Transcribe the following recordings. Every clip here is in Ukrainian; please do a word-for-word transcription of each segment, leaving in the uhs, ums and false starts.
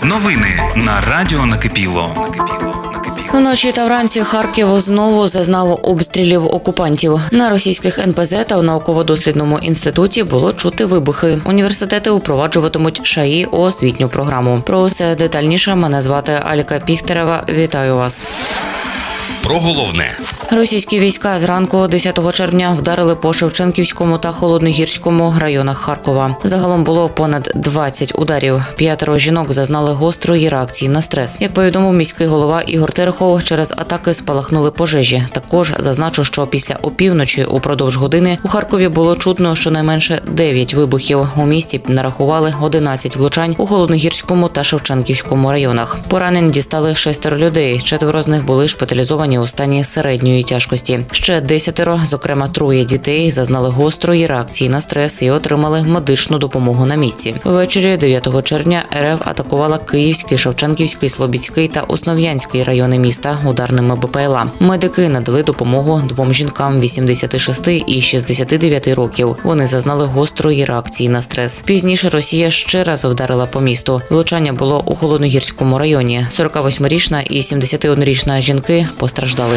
Новини на Радіо Накипіло. Вночі та вранці Харків знову зазнав обстрілів окупантів. На російських ен пе зет та в науково-дослідному інституті було чути вибухи. Університети впроваджуватимуть ШАІ у освітню програму. Про все детальніше мене звати Алька Піхтерева. Вітаю вас. Про головне. Російські війська зранку десятого червня вдарили по Шевченківському та Холодногірському районах Харкова. Загалом було понад двадцять ударів. П'ятеро жінок зазнали гострої реакції на стрес. Як повідомив міський голова Ігор Терехов, через атаки спалахнули пожежі. Також зазначу, що після опівночі упродовж години у Харкові було чутно щонайменше дев'ять вибухів. У місті нарахували одинадцять влучань у Холодногірському та Шевченківському районах. Поранень дістали шестеро людей. Четверо з них були шпиталізовані у стані середньої тяжкості. Ще десятеро, зокрема троє дітей, зазнали гострої реакції на стрес і отримали медичну допомогу на місці. Ввечері дев'ятого червня ер еф атакувала Київський, Шевченківський, Слобідський та Основ'янський райони міста ударними бе пе ел а. Медики надали допомогу двом жінкам вісімдесят шість і шістдесят дев'ять років. Вони зазнали гострої реакції на стрес. Пізніше Росія ще раз вдарила по місту. Влучання було у Холодногірському районі. сорок восьмирічна і сімдесятиоднорічна жінки постраждали.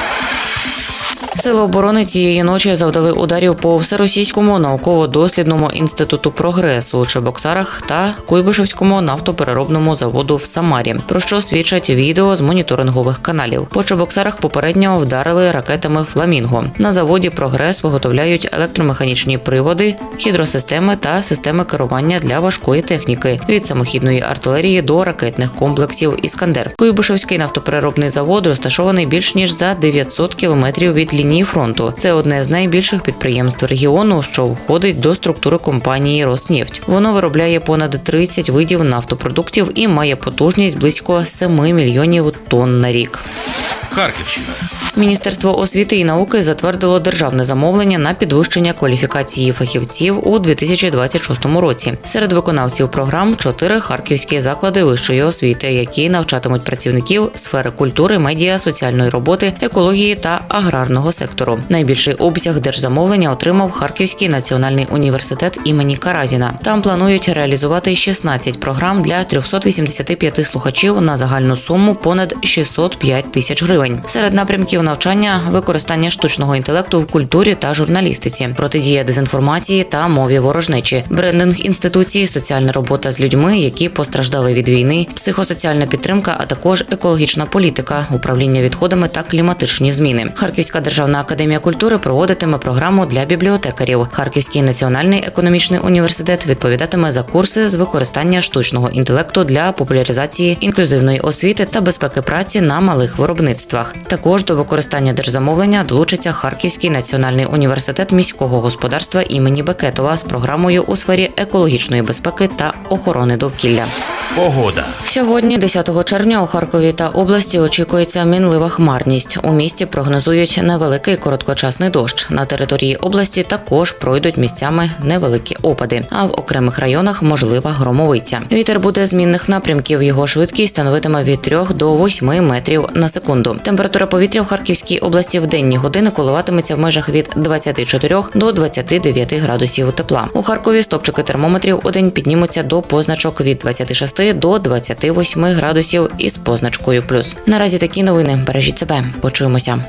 Сили оборони цієї ночі завдали ударів по Всеросійському науково-дослідному інституту «Прогрес» у Чебоксарах та Куйбишевському нафтопереробному заводу в Самарі, про що свідчать відео з моніторингових каналів. По Чебоксарах попередньо вдарили ракетами «Фламінго». На заводі «Прогрес» виготовляють електромеханічні приводи, гідросистеми та системи керування для важкої техніки – від самохідної артилерії до ракетних комплексів «Іскандер». Куйбишевський нафтопереробний завод розташований більш ніж за дев'ятсот кілометрів від лінії фронту. Це одне з найбільших підприємств регіону, що входить до структури компанії «Роснефть». Воно виробляє понад тридцять видів нафтопродуктів і має потужність близько семи мільйонів тонн на рік. Харківщина. Міністерство освіти і науки затвердило державне замовлення на підвищення кваліфікації фахівців у дві тисячі двадцять шостому році. Серед виконавців програм – чотири харківські заклади вищої освіти, які навчатимуть працівників сфери культури, медіа, соціальної роботи, екології та аграрного сектору. Найбільший обсяг держзамовлення отримав Харківський національний університет імені Каразіна. Там планують реалізувати шістнадцять програм для трьохсот вісімдесяти п'яти слухачів на загальну суму понад шістсот п'ять тисяч гривень. Серед напрямків навчання – використання штучного інтелекту в культурі та журналістиці, протидія дезінформації та мові ворожнечі, брендинг інституції, соціальна робота з людьми, які постраждали від війни, психосоціальна підтримка, а також екологічна політика, управління відходами та кліматичні зміни. Харківська державна академія культури проводитиме програму для бібліотекарів. Харківський національний економічний університет відповідатиме за курси з використання штучного інтелекту для популяризації інклюзивної освіти та безпеки праці на малих виробництвах. Також до використання держзамовлення долучиться Харківський національний університет міського господарства імені Бекетова з програмою у сфері екологічної безпеки та охорони довкілля. Погода. Сьогодні, десятого червня, у Харкові та області очікується мінлива хмарність. У місті прогнозують невеликий короткочасний дощ. На території області також пройдуть місцями невеликі опади, а в окремих районах можлива громовиця. Вітер буде змінних напрямків, його швидкість становитиме від трьох до восьми метрів на секунду. Температура повітря в Харківській області в денні години коливатиметься в межах від двадцяти чотирьох до двадцяти дев'яти градусів тепла. У Харкові стопчики термометрів у день піднімуться до позначок від двадцяти шести до двадцяти восьми градусів із позначкою плюс. Наразі такі новини. Бережіть себе. Почуємося.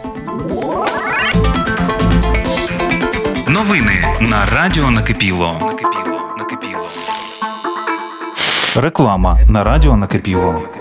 Новини на Радіо Накипіло. Реклама на Радіо Накипіло.